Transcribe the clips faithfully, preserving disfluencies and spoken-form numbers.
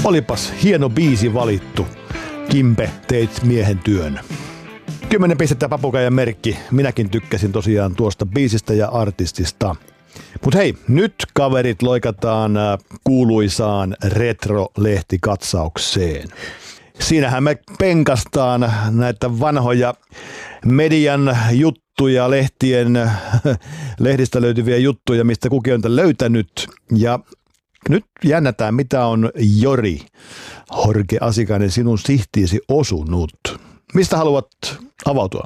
Olipas hieno biisi valittu. Kimpe, teit miehen työn. Kymmenen pistettä Papukaijan merkki. Minäkin tykkäsin tosiaan tuosta biisistä ja artistista. Mut hei, nyt kaverit loikataan kuuluisaan retro-lehtikatsaukseen. Siinähän me penkastaan näitä vanhoja median juttuja, lehtien, lehdistä löytyviä juttuja, mistä kukin on löytänyt. Ja nyt jännätään, mitä on Jori, Jorge Asikainen, sinun sihtiisi osunut. Mistä haluat avautua?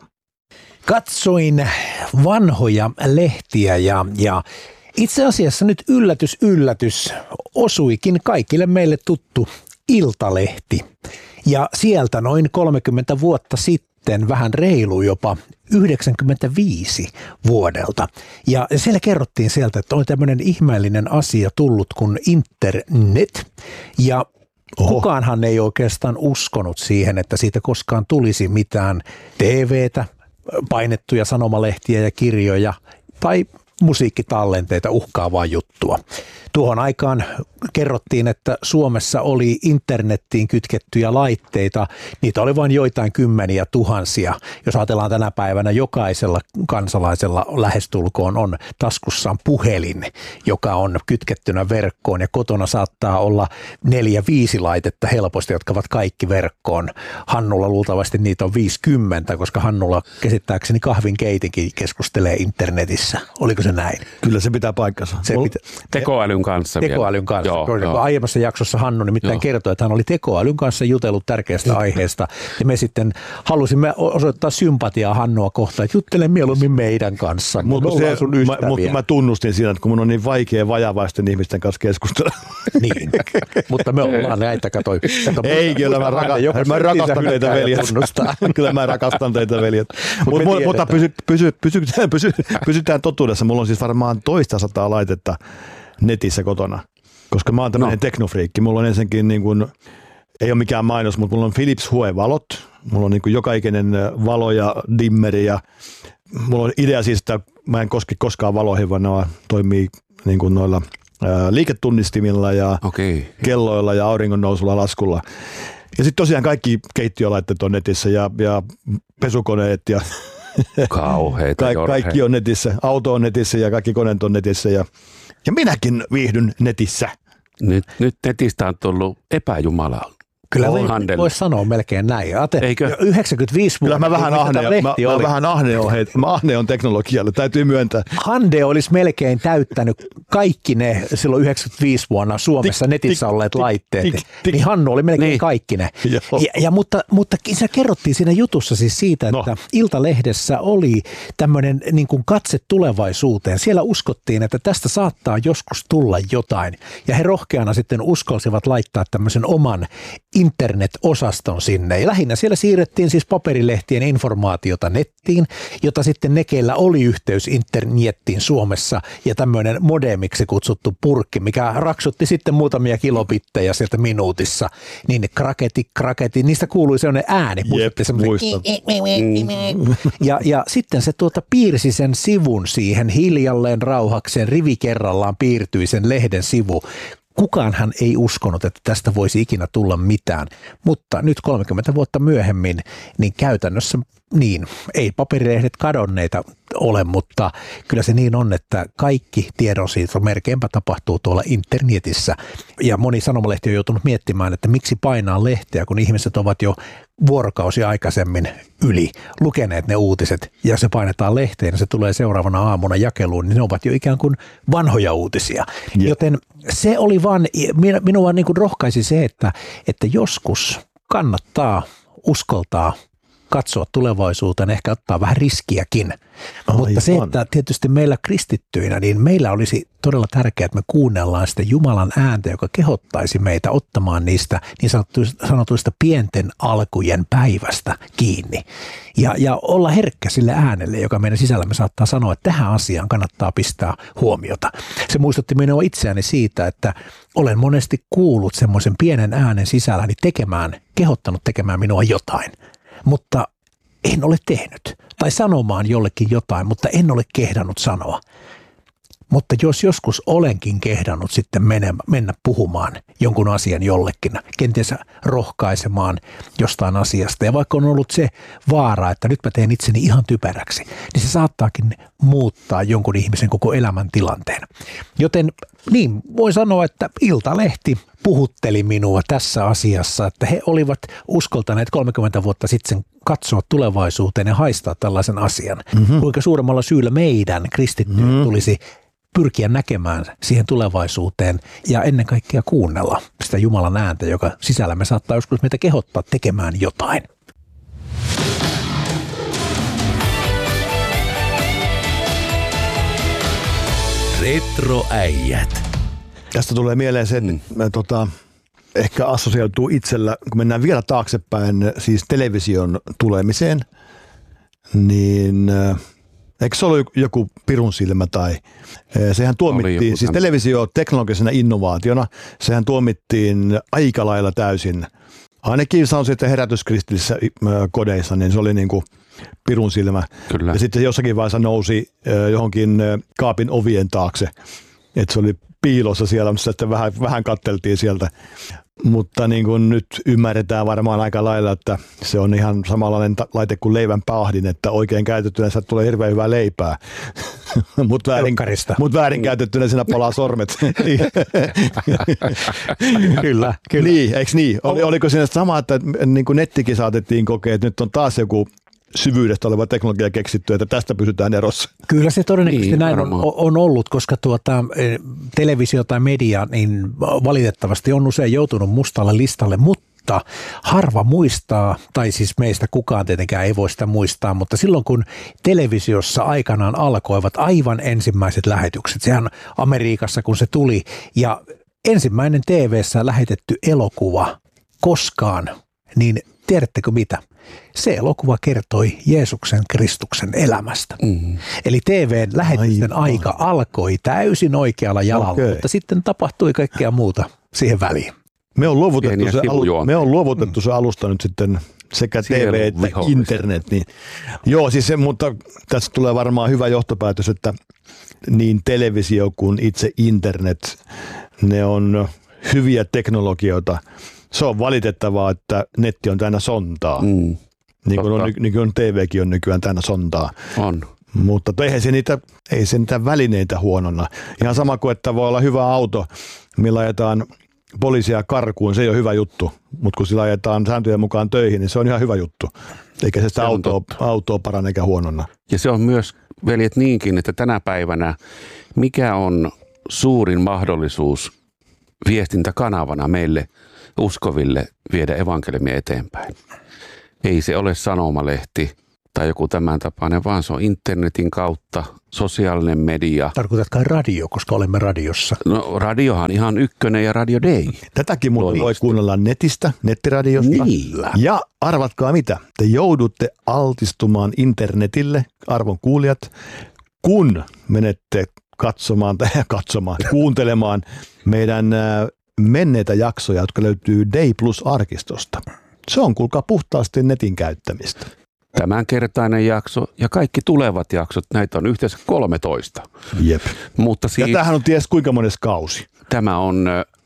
Katsoin vanhoja lehtiä ja, ja itse asiassa nyt yllätys, yllätys osuikin kaikille meille tuttu Iltalehti. Ja sieltä noin kolmekymmentä vuotta sitten, vähän reilu jopa yhdeksänkymmentäviisi vuodelta. Ja siellä kerrottiin sieltä, että on tämmöinen ihmeellinen asia tullut kuin internet. Ja Oho. Kukaanhan ei oikeastaan uskonut siihen, että siitä koskaan tulisi mitään T V:tä, painettuja sanomalehtiä ja kirjoja tai musiikkitallenteita, uhkaavaa juttua. Tuohon aikaan kerrottiin, että Suomessa oli internettiin kytkettyjä laitteita. Niitä oli vain joitain kymmeniä tuhansia. Jos ajatellaan tänä päivänä, jokaisella kansalaisella lähestulkoon on taskussaan puhelin, joka on kytkettynä verkkoon. Ja kotona saattaa olla neljä, viisi laitetta helposti, jotka ovat kaikki verkkoon. Hannulla luultavasti niitä on viisikymmentä, koska Hannulla käsittääkseni kahvinkeitinkin keskustelee internetissä. Oliko se näin? Kyllä se pitää paikkansa. Se pitää. Tekoälyn kanssa. Tekoälyn kanssa. Joo, joo. Aiemmassa jaksossa Hannu nimittäin joo. kertoi, että hän oli tekoälyn kanssa jutellut tärkeästä aiheesta. Ja me sitten halusimme osoittaa sympatiaa Hannua kohtaan, että juttele mieluummin meidän kanssa. Mutta mä, mut mä tunnustin siinä, että kun mun on niin vaikea vajavaisten ihmisten kanssa keskustella. Niin, mutta me ollaan näitä, katoi. Kato, ei, kyllä mä, raka, mä rakastan teitä veljet. Kyllä mä rakastan teitä veljet. Mut, mut, mutta pysy, pysy, pysy, pysy, pysytään totuudessa. Mulla on siis varmaan toista sataa laitetta netissä kotona, koska mä oon tämmöinen no. teknofriikki. Mulla on ensinnäkin, niin kuin, ei ole mikään mainos, mutta mulla on Philips Hue-valot. Mulla on niin kuin joka ikinen valo ja dimmeri ja mulla on idea siis, että mä en koski koskaan valoihin, vaan ne toimii niin kuin noilla ää, liiketunnistimilla ja okay. kelloilla ja auringonnousulla laskulla. Ja sitten tosiaan kaikki keittiölaitteet on netissä ja, ja pesukoneet ja kauheita, Ka- kaikki on netissä. Auto on netissä ja kaikki koneet on netissä ja Ja minäkin viihdyn netissä. Nyt, nyt netistä on tullut epäjumala. Kyllä voisi sanoa melkein näin. Ate, Eikö? yhdeksänkymmentäviisi vuotta. Kyllä mä vähän ahne, mä, mä vähän ahne on, hei, mä ahne on teknologialle, täytyy myöntää. Hande olisi melkein täyttänyt kaikki ne silloin yhdeksänkymmentäviisi vuonna Suomessa tik, netissä tik, olleet tik, laitteet. Tik, tik, niin Hannu oli melkein niin. kaikki ne. Ja, ja, mutta, mutta se kerrottiin siinä jutussa siis siitä, että no. Iltalehdessä oli tämmöinen niin kuin katse tulevaisuuteen. Siellä uskottiin, että tästä saattaa joskus tulla jotain. Ja he rohkeana sitten uskalsivat laittaa tämmöisen oman internet-osaston sinne. Ja lähinnä siellä siirrettiin siis paperilehtien informaatiota nettiin, jota sitten ne, keillä oli yhteys internettiin Suomessa ja tämmöinen modemiksi kutsuttu purkki, mikä raksutti sitten muutamia kilobittejä sieltä minuutissa, niin kraketi, kraketi, niistä kuului sellainen ääni. Jep, muistan. Ja, ja sitten se tuota piirsi sen sivun siihen hiljalleen rauhakseen, rivi kerrallaan piirtyi sen lehden sivu. Kukaanhan ei uskonut, että tästä voisi ikinä tulla mitään, mutta nyt kolmekymmentä vuotta myöhemmin, niin käytännössä niin, ei paperilehdet kadonneita ole, mutta kyllä se niin on, että kaikki tiedonsiirto melkeinpä tapahtuu tuolla internetissä. Ja moni sanomalehti on joutunut miettimään, että miksi painaa lehteä, kun ihmiset ovat jo vuorokausi aikaisemmin yli lukeneet ne uutiset ja se painetaan lehteen ja se tulee seuraavana aamuna jakeluun, niin ne ovat jo ikään kuin vanhoja uutisia. Yeah. Joten se oli vaan, minua niin kuin rohkaisi se, että, että joskus kannattaa uskaltaa katsoa tulevaisuuteen, ehkä ottaa vähän riskiäkin. Aivan. Mutta se, että tietysti meillä kristittyinä, niin meillä olisi todella tärkeää, että me kuunnellaan sitä Jumalan ääntä, joka kehottaisi meitä ottamaan niistä niin sanotuista pienten alkujen päivästä kiinni. Ja, ja olla herkkä sille äänelle, joka meidän sisällämme saattaa sanoa, että tähän asiaan kannattaa pistää huomiota. Se muistutti minua itseäni siitä, että olen monesti kuullut semmoisen pienen äänen sisälläni tekemään, kehottanut tekemään minua jotain. Mutta en ole tehnyt. Tai sanomaan jollekin jotain, mutta en ole kehdannut sanoa. Mutta jos joskus olenkin kehdannut sitten mennä, mennä puhumaan jonkun asian jollekin, kenties rohkaisemaan jostain asiasta, ja vaikka on ollut se vaara, että nyt mä teen itseni ihan typeräksi, niin se saattaakin muuttaa jonkun ihmisen koko elämäntilanteen. Joten niin, voi sanoa, että Iltalehti puhutteli minua tässä asiassa, että he olivat uskaltaneet kolmekymmentä vuotta sitten katsoa tulevaisuuteen ja haistaa tällaisen asian. Mm-hmm. Kuinka suuremmalla syyllä meidän kristittyjen mm-hmm. tulisi pyrkiä näkemään siihen tulevaisuuteen ja ennen kaikkea kuunnella sitä Jumalan ääntä, joka sisällämme saattaa joskus meitä kehottaa tekemään jotain. Retroäijät. Tästä tulee mieleen se, että mä, tota, ehkä assosioituu itsellä, kun mennään vielä taaksepäin siis television tulemiseen, niin eikö se ollut joku pirun silmä tai sehän tuomittiin, siis televisio teknologisena innovaationa, sehän tuomittiin aika lailla täysin. Ainakin sanoisin, että herätyskristillisissä kodeissa, niin se oli niin kuin pirun silmä. Kyllä. Ja sitten jossakin vaiheessa nousi johonkin kaapin ovien taakse, että se oli piilossa siellä, mutta sitten vähän, vähän katteltiin sieltä. Mutta niin kuin nyt ymmärretään varmaan aika lailla, että se on ihan samanlainen laite kuin leivän paahdin, että oikein käytettynä sieltä tulee hirveän hyvää leipää, mutta väärin, mut väärin käytettynä siinä palaa sormet. Kyllä, kyllä. Niin, eikö niin? Oli, oliko siinä sama, että niin kuin nettikin saatettiin kokea, että nyt on taas joku syvyydestä oleva teknologia keksitty, että tästä pysytään erossa. Kyllä se todennäköisesti niin, näin on, on ollut, koska tuota, televisio tai media niin valitettavasti on usein joutunut mustalle listalle, mutta harva muistaa, tai siis meistä kukaan tietenkään ei voi sitä muistaa, mutta silloin kun televisiossa aikanaan alkoivat aivan ensimmäiset lähetykset, sehän Amerikassa kun se tuli, ja ensimmäinen T V:ssä lähetetty elokuva koskaan, niin tiedättekö mitä? Se elokuva kertoi Jeesuksen Kristuksen elämästä. Mm. Eli T V:n lähetysten Aivan. aika alkoi täysin oikealla jalalla, okay. mutta sitten tapahtui kaikkea muuta siihen väliin. Me on luovutettu, se, alu, me on luovutettu mm. se alusta nyt sitten sekä T V että internet. Niin. Joo, siis se, mutta tässä tulee varmaan hyvä johtopäätös, että niin televisio kuin itse internet, ne on hyviä teknologioita. Se on valitettavaa, että netti on täynnä sontaa. Mm, niin, kuin on, niin kuin T V:kin on nykyään täynnä sontaa. On. Mutta eihän se niitä, ei se niitä välineitä huonona. Ihan sama kuin, että voi olla hyvä auto, millä ajetaan poliisia karkuun, se ei ole hyvä juttu. Mutta kun sillä ajetaan sääntöjen mukaan töihin, niin se on ihan hyvä juttu. Eikä se sitä autoa, autoa parane eikä huonona. Ja se on myös, veljet, niinkin, että tänä päivänä mikä on suurin mahdollisuus viestintäkanavana meille uskoville viedä evankeliumia eteenpäin. Ei se ole sanomalehti tai joku tämän tapainen, vaan se on internetin kautta, sosiaalinen media. Tarkoitatko radio, koska olemme radiossa? No radiohan ihan ykkönen ja Radio Day. Tätäkin muuten voi kuunnella netistä, nettiradiosta. Niin. Ja arvatkaa mitä, te joudutte altistumaan internetille, arvon kuulijat, kun menette katsomaan tai katsomaan, kuuntelemaan meidän menneitä jaksoja, jotka löytyy Day Plus-arkistosta. Se on kuulkaa puhtaasti netin käyttämistä. Tämänkertainen jakso ja kaikki tulevat jaksot, näitä on yhteensä kolmetoista. Jep. Mutta siitä, ja tämähän on ties kuinka mones kausi. Tämä on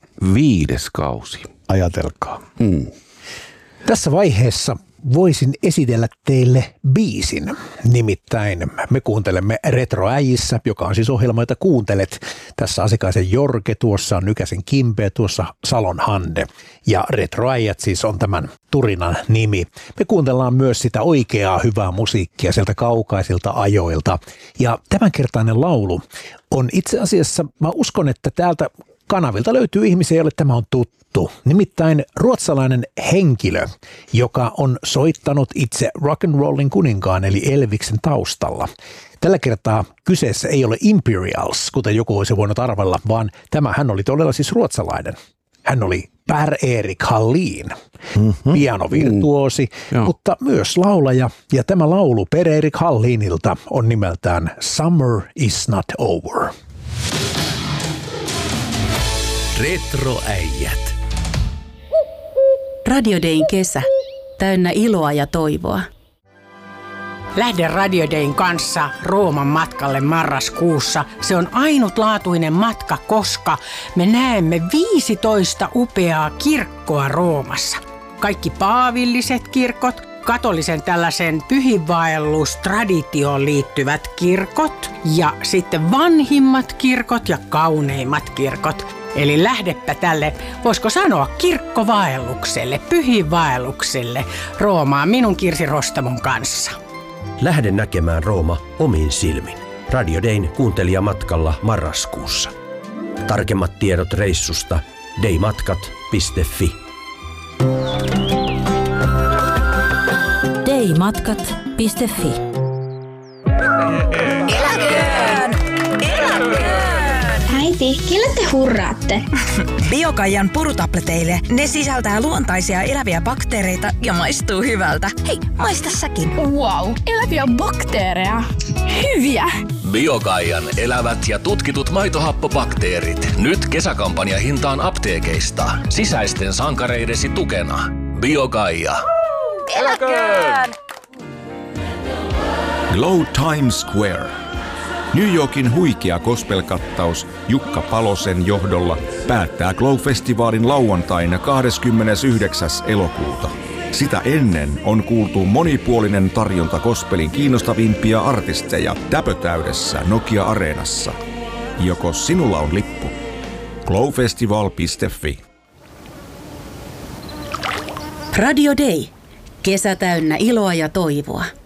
viides kausi. Ajatelkaa. Hmm. Tässä vaiheessa voisin esitellä teille biisin. Nimittäin me kuuntelemme Retroäijissä, joka on siis ohjelma, jota kuuntelet. Tässä Asikaisen Jorge, tuossa on Nykäsen Kimpe, tuossa Salon Hande. Ja Retroäijät siis on tämän turinan nimi. Me kuuntellaan myös sitä oikeaa hyvää musiikkia sieltä kaukaisilta ajoilta. Ja tämänkertainen laulu on itse asiassa, mä uskon, että täältä kanavilta löytyy ihmisiä, joille tämä on tuttu. Nimittäin ruotsalainen henkilö, joka on soittanut itse rock'n'rollin kuninkaan eli Elviksen taustalla. Tällä kertaa kyseessä ei ole Imperials, kuten joku olisi voinut arvella, vaan tämä hän oli todella siis ruotsalainen. Hän oli Per-Erik Hallin, mm-hmm. pianovirtuosi, mm. mutta myös laulaja. Ja tämä laulu Per-Erik Hallinilta on nimeltään Summer is not over. Retroäijät. Radio Dayn kesä. Täynnä iloa ja toivoa. Lähde Radio Dayn kanssa Rooman matkalle marraskuussa. Se on ainutlaatuinen matka, koska me näemme viisitoista upeaa kirkkoa Roomassa. Kaikki paavilliset kirkot, katolisen tällaisen pyhinvaellustraditioon liittyvät kirkot ja sitten vanhimmat kirkot ja kauneimmat kirkot. Eli lähdepä tälle, voisiko sanoa, kirkkovaellukselle, pyhinvaellukselle Roomaan minun Kirsi Rostamon kanssa. Lähde näkemään Rooma omin silmin. Radio Dayn kuuntelijamatkalla marraskuussa. Tarkemmat tiedot reissusta daymatkat piste fi. daymatkat piste fi. Eläköön! Eläköön! Äiti, kelle te hurraatte? Biokaijan purutableteille. Ne sisältää luontaisia eläviä bakteereita ja maistuu hyvältä. Hei, maista säkin. Wow, eläviä bakteereja. Hyviä! Biokaijan elävät ja tutkitut maitohappobakteerit. Nyt kesäkampanja hintaan apteekeista. Sisäisten sankareidesi tukena. Biokaija. Eläköön! Glow Times Square. New Yorkin huikea gospel-kattaus Jukka Palosen johdolla päättää Glow-festivaalin lauantaina kahdeskymmenesyhdeksäs elokuuta. Sitä ennen on kuultu monipuolinen tarjonta gospelin kiinnostavimpia artisteja täpötäydessä Nokia-areenassa. Joko sinulla on lippu? glowfestival piste fi. Radio Day. Kesä täynnä iloa ja toivoa.